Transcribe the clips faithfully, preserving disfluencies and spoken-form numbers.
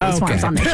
Lady Okay. Swarms on the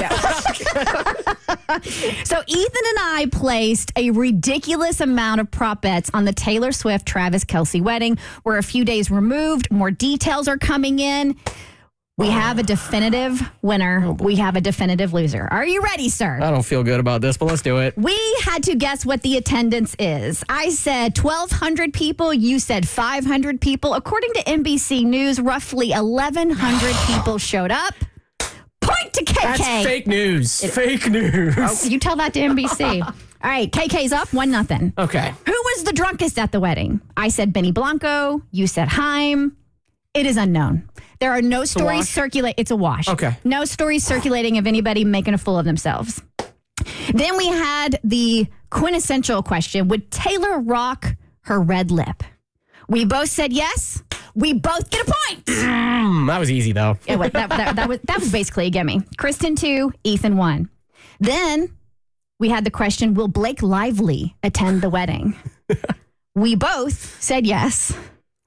show. So Ethan and I placed a ridiculous amount of prop bets on the Taylor Swift Travis Kelce wedding. We're a few days removed. More details are coming in. We have a definitive winner. We have a definitive loser. Are you ready, sir? I don't feel good about this, but let's do it. We had to guess what the attendance is. I said twelve hundred people. You said five hundred people. According to N B C News, roughly eleven hundred people showed up. Point to K K. That's fake news. Fake news. Oh, you tell that to N B C. All right, K K's up, one nothing. Okay. Who was the drunkest at the wedding? I said Benny Blanco. You said Haim. It is unknown. There are no stories circulate. It's a wash. Okay. No stories circulating of anybody making a fool of themselves. Then we had the quintessential question: would Taylor rock her red lip? We both said yes. We both get a point. Mm, that was easy, though. It was, that, that, that was that was basically a gimme. Kristen two, Ethan one. Then we had the question: will Blake Lively attend the wedding? We both said yes.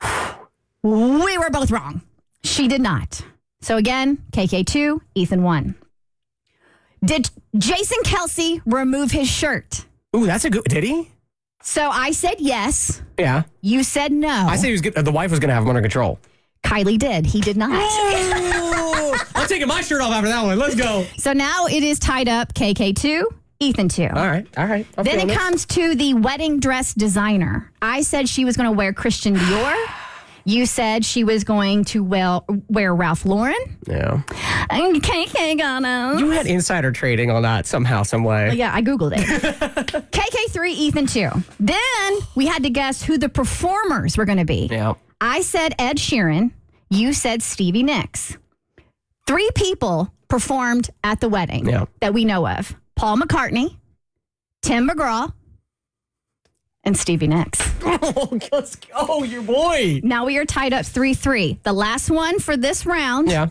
We were both wrong. She did not. So again, K K two, Ethan one. Did Jason Kelce remove his shirt? Ooh, that's a good. Did he? So I said yes. Yeah. You said no. I said he was good. The wife was going to have him under control. Kylie did. He did not. Oh, I'm taking my shirt off after that one. Let's go. So now it is tied up. K K two, Ethan two. All right. All right. I'm Then it feeling comes to the wedding dress designer. I said she was going to wear Christian Dior. You said she was going to wear, wear Ralph Lauren. Yeah. And K K got us. You had insider trading on that somehow, some way. Yeah, I Googled it. K K three, Ethan two. Then we had to guess who the performers were going to be. Yeah. I said Ed Sheeran. You said Stevie Nicks. Three people performed at the wedding Yeah. that we know of. Paul McCartney, Tim McGraw, and Stevie Nicks. Oh, let's go, your boy. Now we are tied up three three. The last one for this round. Yeah.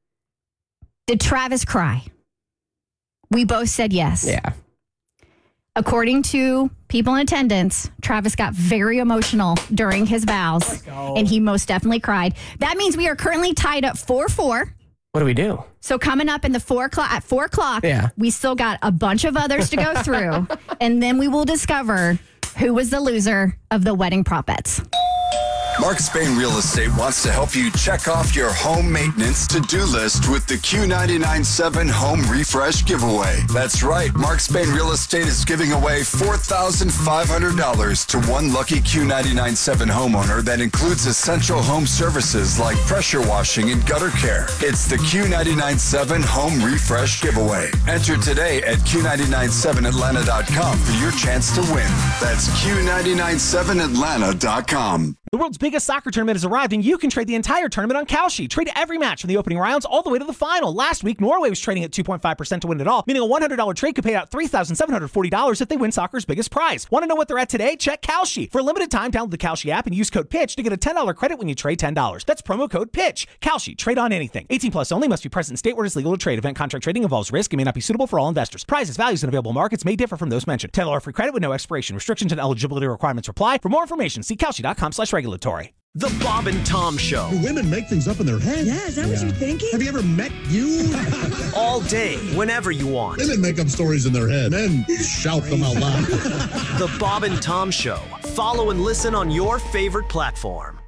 Did Travis cry? We both said yes. Yeah. According to people in attendance, Travis got very emotional during his vows, and he most definitely cried. That means we are currently tied up four four. What do we do? So coming up in the four o'clock at four o'clock, Yeah. we still got a bunch of others to go through, and then we will discover who was the loser of the wedding prop bets. Mark Spain Real Estate wants to help you check off your home maintenance to-do list with the Q ninety-nine seven Home Refresh Giveaway. That's right, Mark Spain Real Estate is giving away four thousand five hundred dollars to one lucky Q ninety-nine seven homeowner that includes essential home services like pressure washing and gutter care. It's the Q ninety-nine seven Home Refresh Giveaway. Enter today at Q nine nine seven Atlanta dot com for your chance to win. That's Q nine nine seven Atlanta dot com. The world's biggest soccer tournament has arrived, and you can trade the entire tournament on Kalshi. Trade every match from the opening rounds all the way to the final. Last week, Norway was trading at two point five percent to win it all, meaning a one hundred dollars trade could pay out three thousand seven hundred forty dollars if they win soccer's biggest prize. Want to know what they're at today? Check Kalshi. For a limited time, download the Kalshi app and use code PITCH to get a ten dollars credit when you trade ten dollars. That's promo code PITCH. Kalshi. Trade on anything. eighteen plus only. Must be present in state where it is legal to trade. Event contract trading involves risk and may not be suitable for all investors. Prizes, values, and available markets may differ from those mentioned. ten dollars free credit with no expiration. Restrictions and eligibility requirements apply. For more information, see Kalshi.com slash regulatory. The Bob and Tom Show. Do women make things up in their head? Yeah, is that what you're thinking? Have you ever met you? All day, whenever you want. Women make up stories in their head. Men shout them out loud. The Bob and Tom Show. Follow and listen on your favorite platform.